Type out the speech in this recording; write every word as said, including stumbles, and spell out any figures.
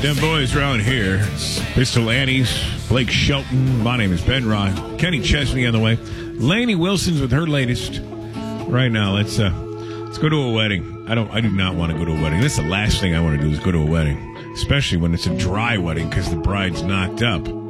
Them boys around here. Pistol Annie's, Blake Shelton. My name is Ben Rod. Kenny Chesney on the way. Lainey Wilson's with her latest. Right now, let's uh, let's go to a wedding. I don't. I do not want to go to a wedding. That's the last thing I want to do is go to a wedding, especially when it's a dry wedding because the bride's knocked up.